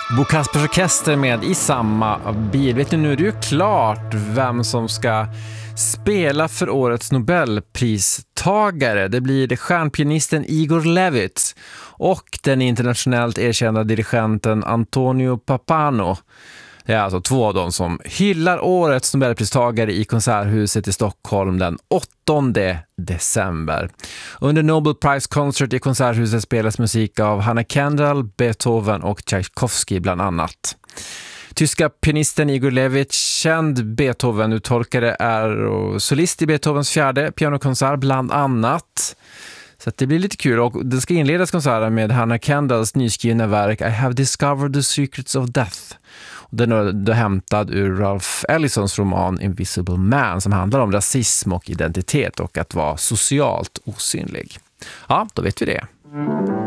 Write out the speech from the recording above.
Bo Kaspers Orkester med i samma bil. Vet ni, nu är det ju klart vem som ska spela för årets Nobelpristagare. Det blir stjärnpianisten Igor Levit och den internationellt erkända dirigenten Antonio Pappano. Det är alltså två av dem som hyllar årets Nobelpristagare i Konserthuset i Stockholm den 8 december. Under Nobel Prize Concert i Konserthuset spelas musik av Hannah Kendall, Beethoven och Tchaikovsky bland annat. Tyska pianisten Igor Levit, känd Beethoven-uttolkare, är solist i Beethovens 4:e pianokonsert bland annat. Så att det blir lite kul, och det ska inledas konserten med Hannah Kendalls nyskrivna verk I Have Discovered the Secrets of Death. Den är hämtad ur Ralph Ellisons roman Invisible Man, som handlar om rasism och identitet och att vara socialt osynlig. Ja, då vet vi det.